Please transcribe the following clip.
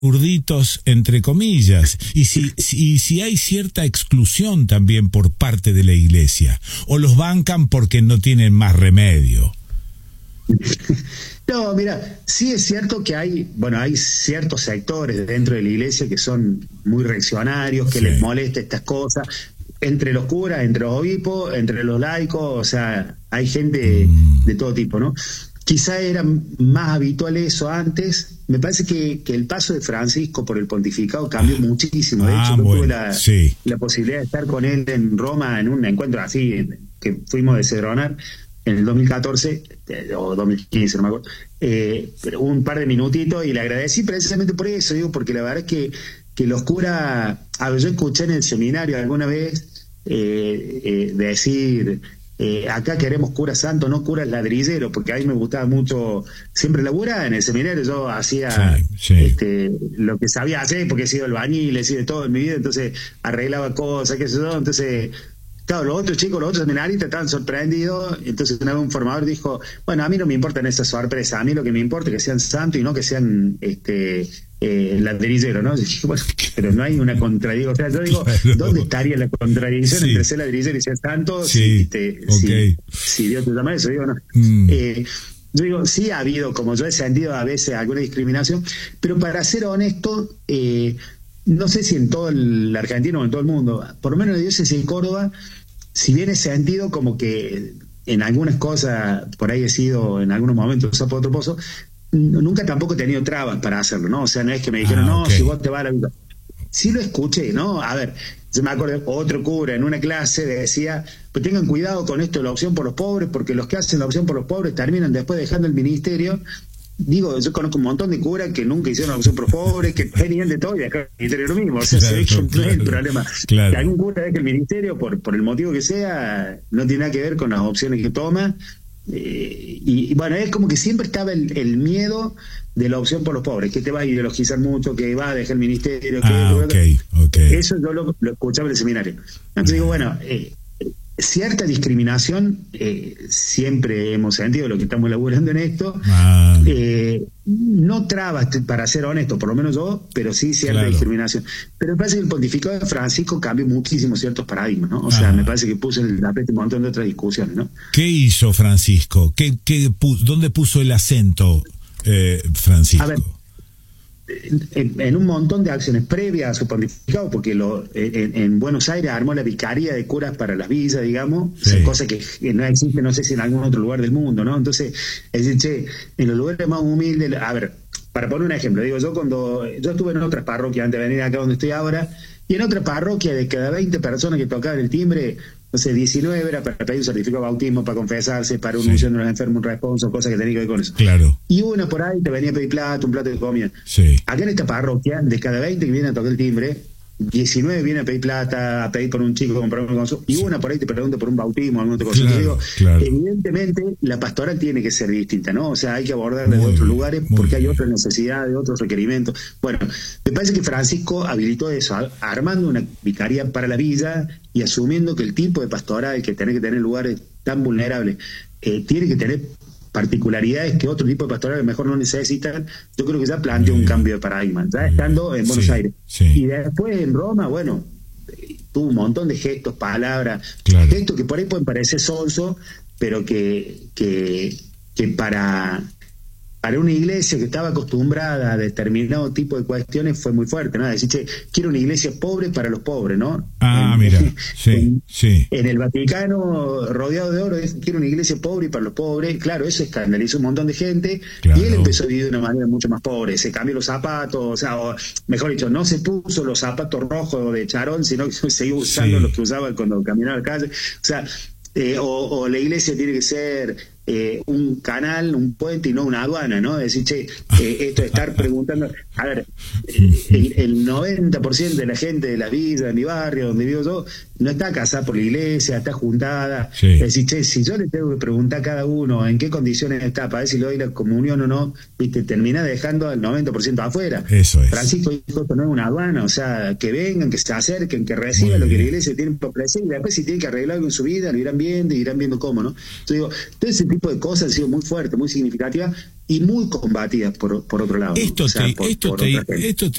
urditos entre comillas, y si hay cierta exclusión también por parte de la iglesia, o los bancan porque no tienen más remedio. No, mira, sí es cierto que hay ciertos sectores dentro de la iglesia que son muy reaccionarios, que les molesta estas cosas, entre los curas, entre los obispos, entre los laicos, o sea, hay gente de todo tipo, ¿no? Quizá era más habitual eso antes. Me parece que el paso de Francisco por el pontificado cambió muchísimo. De hecho, yo tuve la posibilidad de estar con él en Roma en un encuentro así, que fuimos de Cedronar en el 2014 o 2015, no me acuerdo, pero un par de minutitos, y le agradecí precisamente por eso, digo, porque la verdad es que los curas, yo escuché en el seminario alguna vez decir, acá queremos curas santos, no curas ladrilleros, porque a mí me gustaba mucho, siempre laburar en el seminario, yo hacía lo que sabía hacer, porque he sido albañil, he sido de todo en mi vida, entonces arreglaba cosas, qué sé yo, entonces... Claro, los otros seminaristas estaban sorprendidos. Entonces una vez un formador dijo, bueno, a mí no me importan esas sorpresas, a mí lo que me importa es que sean santos y no que sean ladrilleros, ¿no? Dije, bueno, pero no hay una contradicción. O sea, yo digo, ¿dónde estaría la contradicción entre ser ladrillero y ser santo si Dios te llama eso? Digo, no. Yo digo, sí ha habido, como yo he sentido a veces, alguna discriminación, pero para ser honesto, no sé si en todo el argentino o en todo el mundo, por lo menos en la diócesis de Córdoba, si bien he sentido como que en algunas cosas, por ahí he sido en algunos momentos sapo de otro pozo, nunca tampoco he tenido trabas para hacerlo, ¿no? O sea, no es que me dijeron, si vos te vas a la vida. Sí lo escuché, ¿no? A ver, yo me acuerdo, otro cura en una clase decía, pues tengan cuidado con esto de la opción por los pobres, porque los que hacen la opción por los pobres terminan después dejando el ministerio. Digo, yo conozco un montón de curas que nunca hicieron la opción por los pobres, que venían de todo y acá el ministerio lo mismo. O sea, no es el problema. Que algún cura deje el ministerio por el motivo que sea, no tiene nada que ver con las opciones que toma. Y bueno, es como que siempre estaba el miedo de la opción por los pobres, que te va a ideologizar mucho, que va a dejar el ministerio. Eso yo lo escuchaba en el seminario. Entonces digo, bueno, cierta discriminación siempre hemos sentido lo que estamos laburando en esto, no trabas, para ser honesto, por lo menos yo, pero sí cierta discriminación. Pero me parece que el pontificado de Francisco cambió muchísimo ciertos paradigmas, ¿no? O sea, me parece que puso en el tapete un montón de otras discusiones, ¿no? ¿Qué hizo Francisco? ¿Dónde puso el acento Francisco? A ver, en un montón de acciones previas a su pontificado, porque en Buenos Aires armó la vicaría de curas para las villas, digamos, cosa que no existe, no sé si en algún otro lugar del mundo, ¿no? Entonces, es decir, en los lugares más humildes, a ver, para poner un ejemplo, digo, yo estuve en otras parroquias antes de venir acá donde estoy ahora, y en otra parroquia de cada 20 personas que tocaban el timbre, no sé, 19 era para pedir un certificado de bautismo, para confesarse, para una unción de los enfermos, un responso, cosas que tenían que ver con eso. Claro. Y una por ahí te venía a pedir un plato de comida. Acá en esta parroquia, de cada 20 que vienen a tocar el timbre, 19 vienen a pedir plata, a pedir por un chico, comprar un consumo, y una por ahí te pregunta por un bautismo, alguna otra cosa. Digo, evidentemente la pastoral tiene que ser distinta, ¿no? O sea, hay que abordarla de otros lugares porque hay otras necesidades, otros requerimientos. Bueno, me parece que Francisco habilitó eso, armando una vicaría para la villa y asumiendo que el tipo de pastoral que tiene que tener lugares tan vulnerables tiene que tener particularidades que otro tipo de pastorales mejor no necesitan. Yo creo que ya planteó un cambio de paradigma, ya estando en Buenos Aires. Y después en Roma, bueno, tuvo un montón de gestos, palabras, gestos que por ahí pueden parecer sonsos, pero que para una iglesia que estaba acostumbrada a determinado tipo de cuestiones fue muy fuerte, ¿no? Decir, quiero una iglesia pobre para los pobres, ¿no? En el Vaticano, rodeado de oro, quiero una iglesia pobre y para los pobres. Claro, eso escandalizó un montón de gente, y él empezó a vivir de una manera mucho más pobre. Se cambió los zapatos, o sea, mejor dicho, no se puso los zapatos rojos de charol, sino que seguía usando los que usaba cuando caminaba a la calle. O sea, o la iglesia tiene que ser un canal, un puente y no una aduana, ¿no? Decir, esto de estar preguntando, a ver, el 90% de la gente de la villa, de mi barrio, donde vivo yo, no está casada por la iglesia, está juntada. Es decir, si yo le tengo que preguntar a cada uno en qué condiciones está para ver si le doy la comunión o no, viste, termina dejando al 90% afuera. Eso es. Francisco dijo que no es una aduana, o sea, que vengan, que se acerquen, que reciban lo que la iglesia tiene para ofrecer, y después si tienen que arreglar algo en su vida, lo irán viendo y irán viendo cómo, ¿no? Yo digo, todo ese tipo de cosas han sido muy fuertes, muy significativas, y muy combatidas por otro lado. Esto